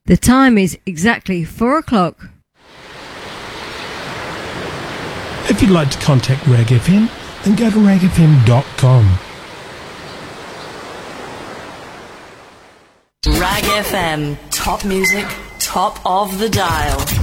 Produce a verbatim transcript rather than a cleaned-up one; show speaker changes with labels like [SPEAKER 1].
[SPEAKER 1] The time is exactly four o'clock.
[SPEAKER 2] If you'd like to contact Rag F M, then go to rag f m dot com.
[SPEAKER 3] Rag F M, top music, top of the dial.